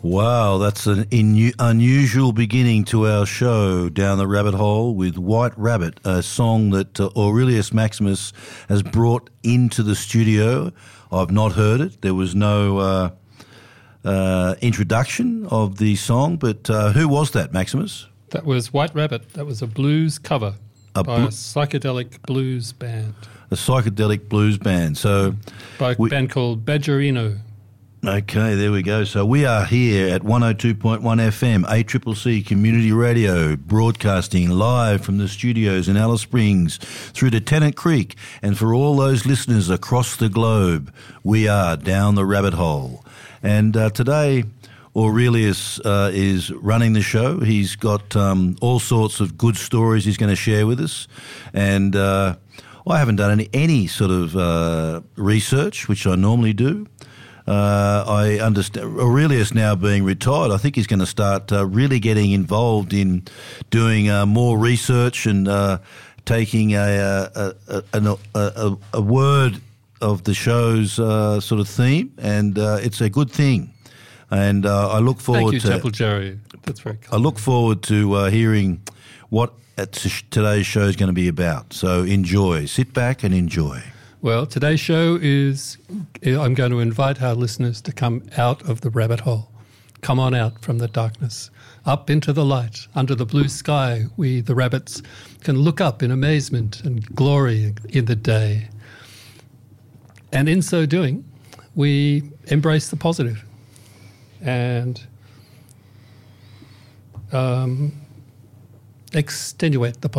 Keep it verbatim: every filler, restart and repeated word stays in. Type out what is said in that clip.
Wow, that's an inu- unusual beginning to our show, Down the Rabbit Hole, with White Rabbit, a song that uh, Aurelius Maximus has brought into the studio. I've not heard it. There was no uh, uh, introduction of the song, but uh, who was that, Maximus? That was White Rabbit. That was a blues cover A by bl- a psychedelic blues band. A psychedelic blues band. So, by a we- band called Badgerino. Okay, there we go. So we are here at one oh two point one F M, A C C C Community Radio, broadcasting live from the studios in Alice Springs through to Tennant Creek. And for all those listeners across the globe, we are Down the Rabbit Hole. And uh, today, Aurelius uh, is running the show. He's got um, all sorts of good stories he's going to share with us. And uh, I haven't done any, any sort of uh, research, which I normally do. Uh, I understand Aurelius now being retired, I think he's going to start uh, really getting involved in doing uh, more research and uh, taking a a, a, a, a a word of the show's uh, sort of theme, and uh, it's a good thing. And uh, I look forward Thank you, to Chapel Jerry. That's very kind. I look forward to uh, hearing what today's show is going to be about. So enjoy, sit back and enjoy. Well, today's show is, I'm going to invite our listeners to come out of the rabbit hole. Come on out from the darkness, up into the light, under the blue sky. We, the rabbits, can look up in amazement and glory in the day. And in so doing, we embrace the positive and um, extenuate the positive.